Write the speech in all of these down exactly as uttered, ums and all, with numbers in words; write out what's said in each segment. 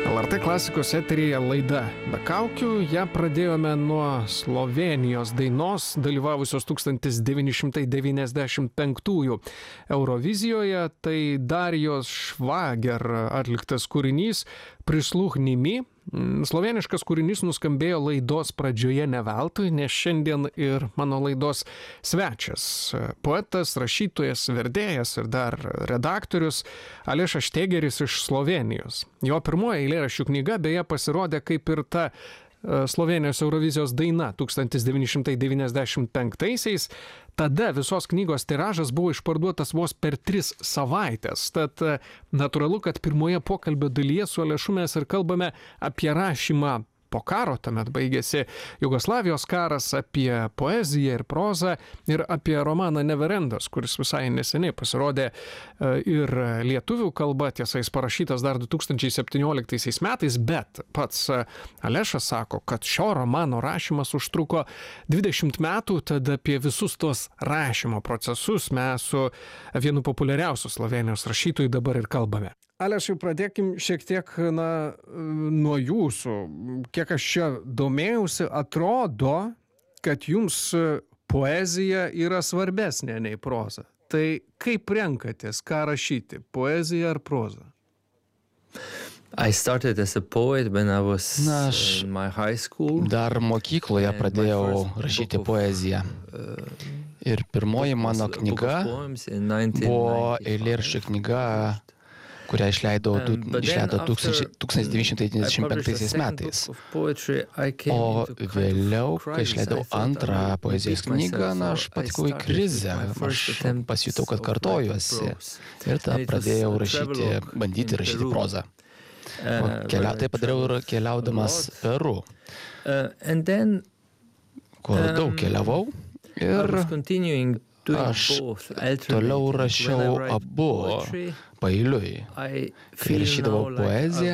L R T klasikos eteryje laida Be kaukių. Ja pradėjome nuo Slovėnijos dainos, dalyvavusios tūkstantis devyni šimtai devyniasdešimt penktųjų Eurovizijoje. Tai Darijos Švager atliktas kūrinys Prisluhnimi. Slovėniškas kūrinys nuskambėjo laidos pradžioje ne veltui, nes šiandien ir mano laidos svečias, poetas, rašytojas, vertėjas ir dar redaktorius Alešas Štegeris iš Slovėnijos. Jo pirmoji eilėraščių knyga beje pasirodė kaip ir ta Slovėnijos Eurovizijos daina tūkstantis devyni šimtai devyniasdešimt penktaisiais. Tada visos knygos tiražas buvo išparduotas vos per tris savaitės. Tad natūralu, kad pirmoje pokalbio dalyje su Alešu mes ir kalbame apie rašymą po karo, tuomet baigėsi Jugoslavijos karas, apie poeziją ir prozą ir apie romaną Neverendas, kuris visai neseniai pasirodė ir lietuvių kalba, tiesa, jis parašytas dar du tūkstančiai septynioliktaisiais metais, bet pats Alešas sako, kad šio romano rašymas užtruko dvidešimt metų, tad apie visus tos rašymo procesus mes su vienu populiariausių Slovėnijos rašytojų dabar ir kalbame. Alešai, pradėkim šiek tiek na, nuo jūsų. Kiek aš čia domėjausi, atrodo, kad jums poezija yra svarbesnė nei proza. Tai kaip renkatės, ką rašyti, poeziją ar prozą? I started as a poet when I was Na, aš in my high school. dar mokykloje And my pradėjau first rašyti book of, poeziją. Ir pirmoji mano knyga buvo eilėraščių knyga, kurią išleidau, du, išleido tūkstantis devyni šimtai devyniasdešimt penktaisiais metais. O vėliau, kai išleidau antrą poezijos knygą, na, aš patikau į krizę, aš pasijutau, kad kartojuosi. Ir tada pradėjau rašyti, bandyti rašyti prozą. O kelia, tai padariau ir keliaudamas Peru, kur daug keliavau. Ir aš toliau rašiau abu paeiliui. Kai rašydavau poeziją,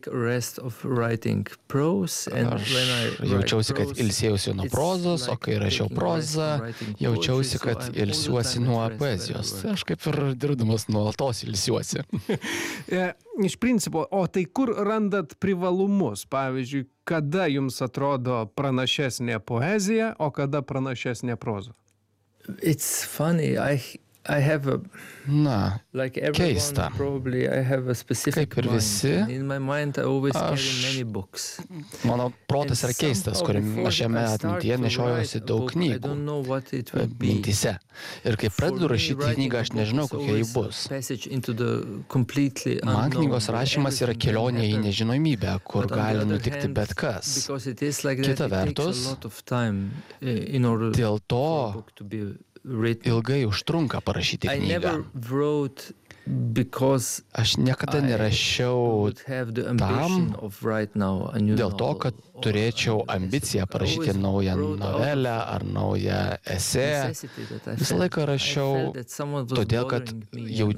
aš jaučiausi, kad ilsėjausi nuo prozos, o kai rašiau prozą, jaučiausi, kad ilsiuosi nuo poezijos. Aš kaip ir dirbdamas nuolatos ilsiuosi. Iš principo, o tai kur randat privalumus? Pavyzdžiui, kada jums atrodo pranašesnė poezija, o kada pranašesnė proza? It's funny, I I have a Na, like everyone keista. probably I have a specific Kaip ir mind. visi, In my mind I always carry aš- many books. Mano protas yra keistas, kuriame šiame atmintyje nešiojuosi daug I knygų don't know what it will be. mintyse. Ir kai pradedu rašyti knygą, aš nežinau, kokia ji bus. Man knygos rašymas yra kelionė į nežinomybę, kur gali nutikti bet kas. Kita vertus, dėl to ilgai užtrunka parašyti I knygą. never wrote because Aš niekada I nerašiau would have the ambition tam, of write now a new dėl to, novel kad or turėčiau a ambiciją I parašyti always naują wrote out of novelę ar naują esė. necessity that I Visą felt. laiką I rašiau felt that someone was todėl, kad bothering me jau